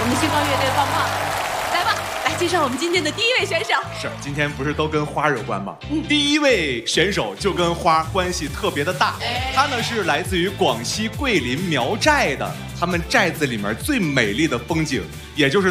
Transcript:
们星光乐队棒棒，来吧，来介绍我们今天的第一位选手。 是，今天不是都跟花有关吗？第一位选手就跟花关系特别的大，他呢是来自于广西桂林苗寨的，他们寨子里面最美丽的风景，也就是